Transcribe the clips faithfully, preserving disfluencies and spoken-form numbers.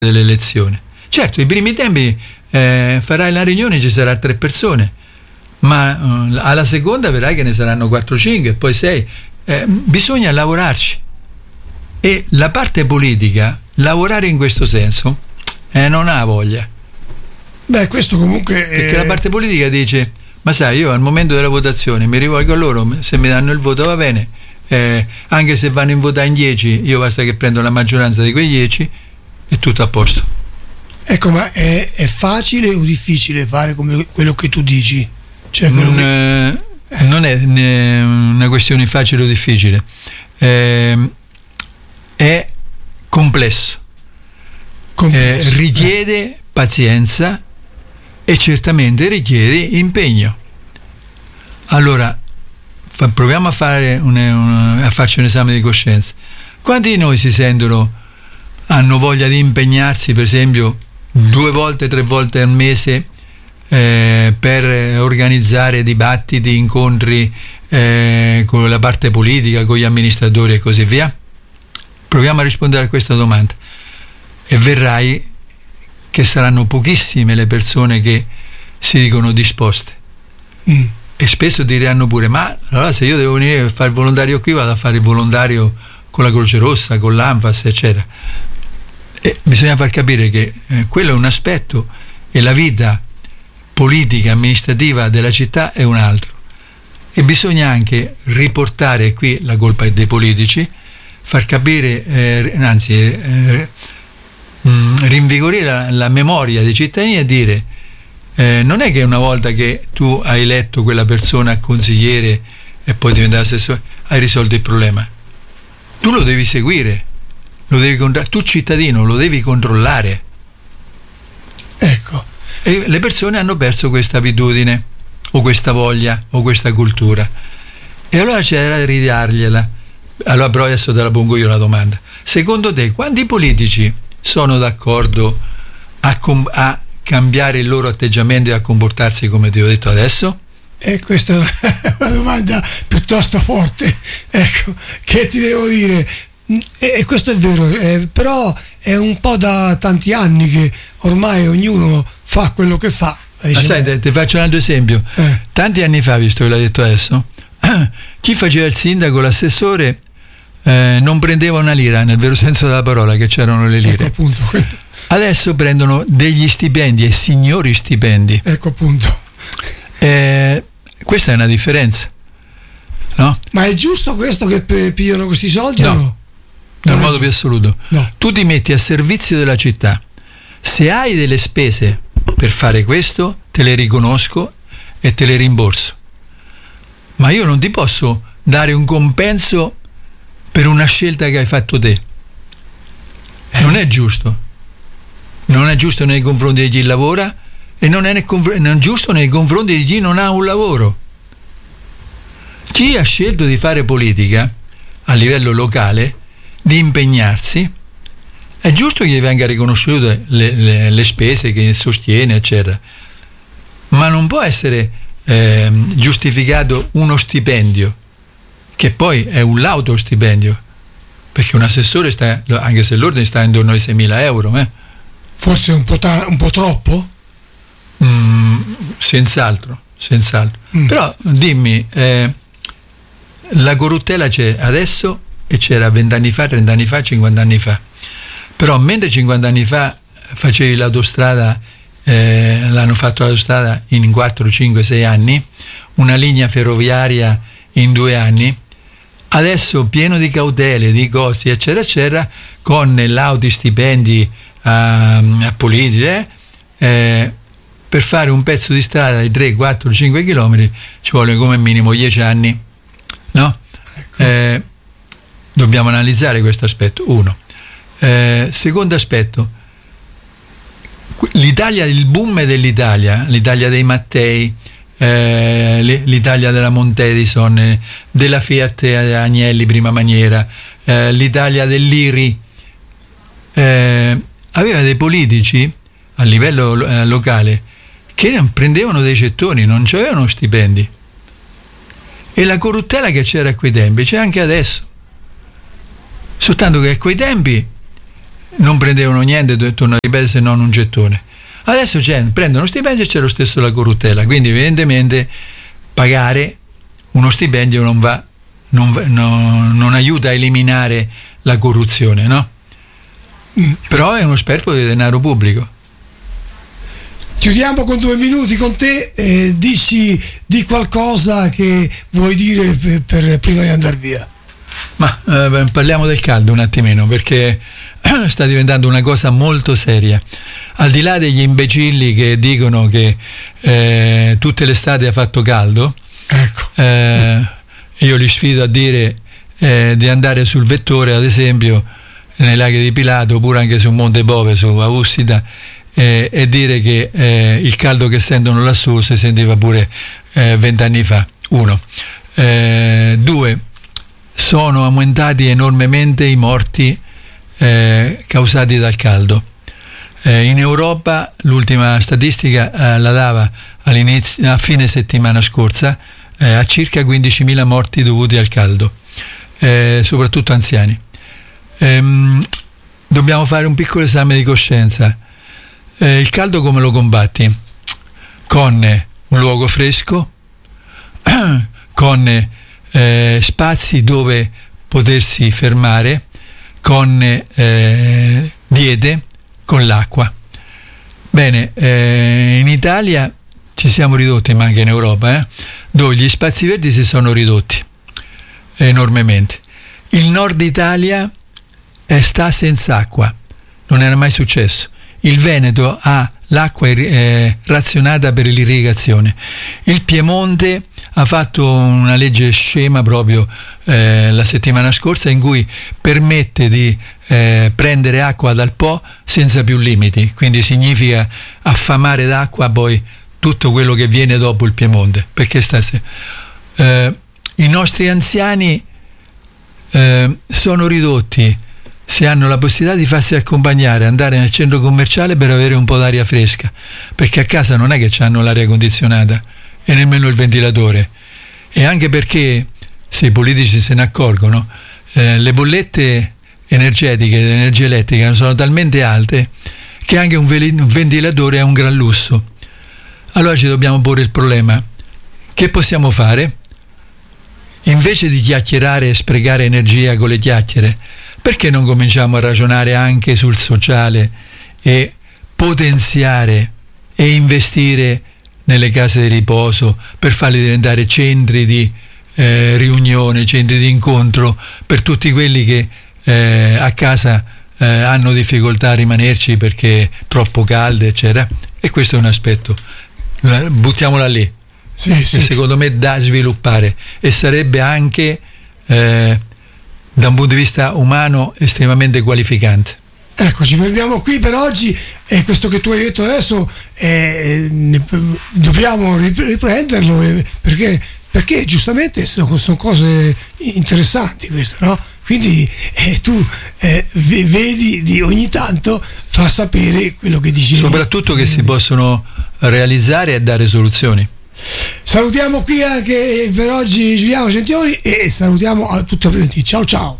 delle elezioni. Certo, i primi tempi eh, farai la riunione, ci sarà tre persone, ma eh, alla seconda vedrai che ne saranno quattro cinque, poi sei. Eh, bisogna lavorarci, e la parte politica lavorare in questo senso eh, non ha voglia. Beh, questo comunque perché è... la parte politica dice: ma sai, io al momento della votazione mi rivolgo a loro, se mi danno il voto va bene, eh, anche se vanno in votare in dieci, io basta che prendo la maggioranza di quei dieci e tutto a posto. Ecco, ma è, è facile o difficile fare come quello che tu dici? Cioè, quello non, che... eh, non è né una questione facile o difficile, eh, è complesso, complesso. Eh, richiede eh. pazienza e certamente richiede impegno. Allora fa, proviamo a fare un, un, a farci un esame di coscienza. Quanti di noi si sentono, hanno voglia di impegnarsi, per esempio due volte, tre volte al mese eh, per organizzare dibattiti, incontri eh, con la parte politica, con gli amministratori e così via? Proviamo a rispondere a questa domanda e verrai che saranno pochissime le persone che si dicono disposte. Mm. E spesso diranno pure: ma allora se io devo venire a fare il volontario qui, vado a fare il volontario con la Croce Rossa, con l'Anfas, eccetera. E bisogna far capire che eh, quello è un aspetto e la vita politica, amministrativa della città è un altro. E bisogna anche riportare, qui la colpa è dei politici, far capire, eh, anzi eh, mh, rinvigorire la, la memoria dei cittadini e dire eh, non è che una volta che tu hai eletto quella persona consigliere e poi diventa assessore hai risolto il problema. Tu lo devi seguire, lo devi controllare, tu cittadino lo devi controllare. Ecco. E le persone hanno perso questa abitudine o questa voglia o questa cultura, e allora c'era da ridargliela. Allora però adesso te la pongo io la domanda: secondo te quanti politici sono d'accordo a, com- a cambiare il loro atteggiamento e a comportarsi come ti ho detto adesso? E questa è una domanda piuttosto forte, ecco, che ti devo dire, e, e questo è vero, eh, però è un po' da tanti anni che ormai ognuno fa quello che fa. Ma sai, te, ti faccio un altro esempio. Eh. Tanti anni fa, visto che l'hai detto adesso, chi faceva il sindaco, l'assessore, eh, non prendeva una lira, nel vero senso della parola, che c'erano le lire. Ecco appunto. Adesso prendono degli stipendi, e signori stipendi. Ecco appunto. Eh, questa è una differenza, no? Ma è giusto questo che pigliano questi soldi no, o no? Nel modo più assoluto. No. Tu ti metti a servizio della città. Se hai delle spese per fare questo, te le riconosco e te le rimborso. Ma io non ti posso dare un compenso per una scelta che hai fatto te. Non è giusto. Non è giusto nei confronti di chi lavora e non è, conf- non è giusto nei confronti di chi non ha un lavoro. Chi ha scelto di fare politica a livello locale, di impegnarsi, è giusto che gli venga riconosciute le, le, le spese che sostiene, eccetera, ma non può essere eh, giustificato uno stipendio che poi è un lauto stipendio, perché un assessore sta, anche se l'ordine sta intorno ai seimila euro, eh. Forse un po', ta- un po' troppo? Mm, senz'altro, senz'altro. Mm. Però dimmi, eh, la corruttela c'è adesso e c'era vent'anni fa, trent'anni fa, cinquant'anni fa. Però mentre cinquanta anni fa facevi l'autostrada, eh, l'hanno fatto l'autostrada in quattro, cinque, sei anni, una linea ferroviaria in due anni, adesso pieno di cautele, di costi, eccetera, eccetera, con lauti stipendi a, a politici, eh, eh, per fare un pezzo di strada di tre, quattro, cinque chilometri ci vuole come minimo dieci anni, no? Ecco. Eh, dobbiamo analizzare questo aspetto, uno. Eh, secondo aspetto, l'Italia, il boom dell'Italia, l'Italia dei Mattei, eh, l'Italia della Montedison, della Fiat Agnelli prima maniera, eh, l'Italia dell'Iri, eh, aveva dei politici a livello eh, locale che non prendevano dei gettoni, non c'avevano stipendi, e la corruttela che c'era a quei tempi c'è anche adesso, soltanto che a quei tempi non prendevano niente, torno a ripetere, se non un gettone. Adesso c'è, prendono stipendio e c'è lo stesso la corruttela, quindi evidentemente pagare uno stipendio non va, non, va, no, non aiuta a eliminare la corruzione, no? Mm. Però è uno sperpero di denaro pubblico. Chiudiamo con due minuti con te, eh, dici di qualcosa che vuoi dire per, per prima di andare via. Ma eh, parliamo del caldo un attimino, perché sta diventando una cosa molto seria. Al di là degli imbecilli che dicono che eh, tutte le estati ha fatto caldo, ecco. eh, io li sfido a dire eh, di andare sul vettore, ad esempio nei laghi di Pilato, oppure anche su Monte Bove, su Aussida, eh, e dire che eh, il caldo che sentono lassù si sentiva pure vent'anni eh, fa. Uno. Eh, due. Sono aumentati enormemente i morti eh, causati dal caldo. Eh, in Europa l'ultima statistica eh, la dava all'inizio, a fine settimana scorsa eh, a circa quindicimila morti dovuti al caldo, eh, soprattutto anziani. Ehm, dobbiamo fare un piccolo esame di coscienza. Eh, il caldo come lo combatti? Con un luogo fresco, con Eh, spazi dove potersi fermare, con eh, diete, con l'acqua. Bene, eh, in Italia ci siamo ridotti, ma anche in Europa, eh, dove gli spazi verdi si sono ridotti enormemente. Il nord Italia eh, sta senza acqua, non era mai successo. Il Veneto ha l'acqua eh, razionata per l'irrigazione. Il Piemonte ha fatto una legge scema proprio eh, la settimana scorsa, in cui permette di eh, prendere acqua dal Po senza più limiti, quindi significa affamare d'acqua poi tutto quello che viene dopo il Piemonte, perché sta, eh, i nostri anziani eh, sono ridotti, se hanno la possibilità di farsi accompagnare, andare nel centro commerciale per avere un po' d'aria fresca, perché a casa non è che hanno l'aria condizionata e nemmeno il ventilatore, e anche perché, se i politici se ne accorgono, eh, le bollette energetiche dell'energia elettrica sono talmente alte che anche un, vel- un ventilatore è un gran lusso. Allora ci dobbiamo porre il problema: che possiamo fare? Invece di chiacchierare e sprecare energia con le chiacchiere, perché non cominciamo a ragionare anche sul sociale e potenziare e investire nelle case di riposo per farli diventare centri di eh, riunione, centri di incontro per tutti quelli che eh, a casa eh, hanno difficoltà a rimanerci perché è troppo calde, eccetera. E questo è un aspetto, buttiamola lì, sì, che sì. secondo me da sviluppare, e sarebbe anche eh, da un punto di vista umano estremamente qualificante. Ecco, ci fermiamo qui per oggi, e questo che tu hai detto adesso eh, ne, dobbiamo riprenderlo, eh, perché, perché giustamente sono, sono cose interessanti queste, no? Quindi eh, tu eh, vedi di ogni tanto fa sapere quello che dici. Soprattutto che si possono realizzare e dare soluzioni. Salutiamo qui anche per oggi Giuliano Gentioli e salutiamo a tutti i presenti. Ciao ciao.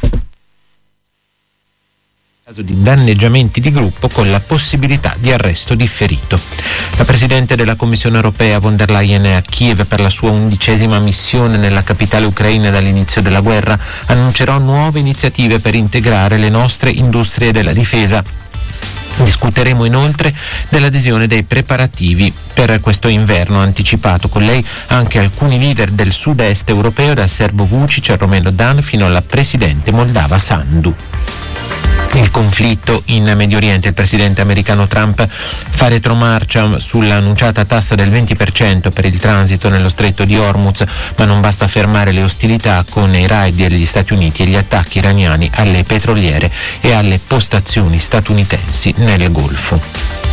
Caso di danneggiamenti di gruppo con la possibilità di arresto differito. La Presidente della Commissione Europea von der Leyen è a Kiev per la sua undicesima missione nella capitale ucraina dall'inizio della guerra. Annuncerò nuove iniziative per integrare le nostre industrie della difesa. Discuteremo inoltre dell'adesione dei preparativi per questo inverno, anticipato con lei anche alcuni leader del sud-est europeo, da Serbo Vučić a Romeo Dan fino alla presidente moldava Sandu. Il conflitto in Medio Oriente: il presidente americano Trump fa retromarcia sull'annunciata tassa del venti per cento per il transito nello stretto di Hormuz, ma non basta fermare le ostilità con i raid degli Stati Uniti e gli attacchi iraniani alle petroliere e alle postazioni statunitensi nel Golfo.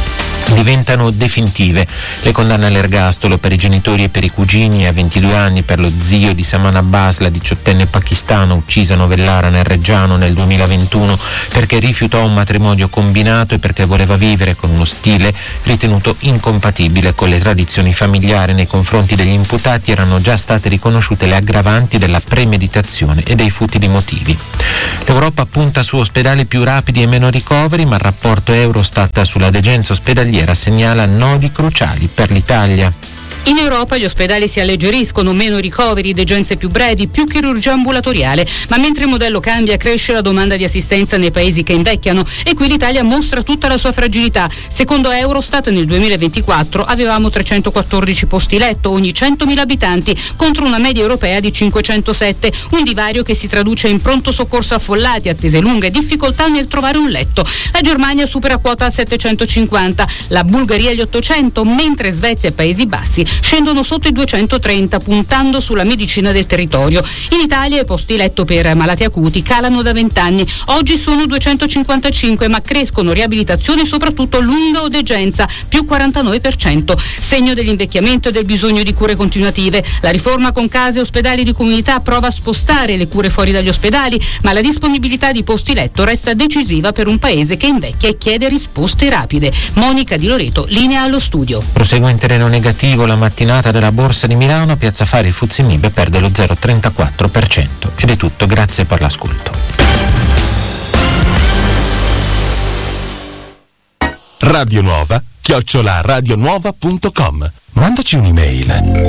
diventano definitive. Le condanne all'ergastolo per i genitori e per i cugini, a ventidue anni per lo zio di Saman Abbas, la diciottenne pakistana uccisa a Novellara nel Reggiano nel duemilaventuno perché rifiutò un matrimonio combinato e perché voleva vivere con uno stile ritenuto incompatibile con le tradizioni familiari. Nei confronti degli imputati erano già state riconosciute le aggravanti della premeditazione e dei futili motivi. L'Europa punta su ospedali più rapidi e meno ricoveri, ma il rapporto Eurostat sulla degenza ospedaliera segnala nodi cruciali per l'Italia. In Europa gli ospedali si alleggeriscono, meno ricoveri, degenze più brevi, più chirurgia ambulatoriale, ma mentre il modello cambia cresce la domanda di assistenza nei paesi che invecchiano e qui l'Italia mostra tutta la sua fragilità. Secondo Eurostat nel duemilaventiquattro avevamo trecentoquattordici posti letto ogni centomila abitanti contro una media europea di cinquecentosette, un divario che si traduce in pronto soccorso affollati, attese lunghe e difficoltà nel trovare un letto. La Germania supera quota settecentocinquanta, la Bulgaria gli ottocento, mentre Svezia e Paesi Bassi scendono sotto i duecentotrenta, puntando sulla medicina del territorio. In Italia i posti letto per malati acuti calano da venti anni, oggi sono duecentocinquantacinque, ma crescono riabilitazione e soprattutto lunga o degenza, più quarantanove per cento, segno dell'invecchiamento e del bisogno di cure continuative. La riforma con case e ospedali di comunità prova a spostare le cure fuori dagli ospedali, ma la disponibilità di posti letto resta decisiva per un paese che invecchia e chiede risposte rapide. Monica Di Loreto, linea allo studio. Prosegue in terreno negativo la mattinata della Borsa di Milano, Piazza Affari il Fuzzi Mib perde lo zero virgola trentaquattro per cento. Ed è tutto, grazie per l'ascolto. Radio Nuova chiocciola radionuova punto com. Mandaci un'email.